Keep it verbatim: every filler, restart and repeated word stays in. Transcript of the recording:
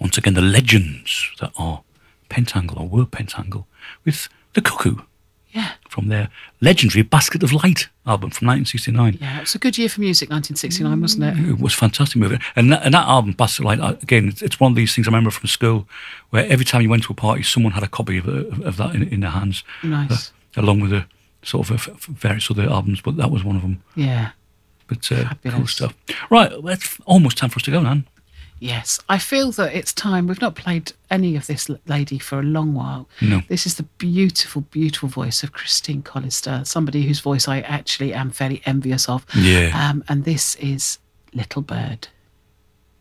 once again, the legends that are Pentangle, or were Pentangle, with The Cuckoo. Yeah. From their legendary Basket of Light album from nineteen sixty-nine. Yeah, it was a good year for music, nineteen sixty-nine, wasn't it? It was a fantastic movie. And that, and that album, Basket of Light, again, it's, it's one of these things I remember from school where every time you went to a party, someone had a copy of, of, of that in, in their hands. Nice. Uh, along with the sort of uh, various other albums, but that was one of them. Yeah. But uh, Fabulous. cool stuff. Right, it's almost time for us to go, Nan. Yes, I feel that it's time. We've not played any of this lady for a long while. No. This is the beautiful, beautiful voice of Christine Collister, somebody whose voice I actually am fairly envious of. Yeah. Um, and this is Little Bird.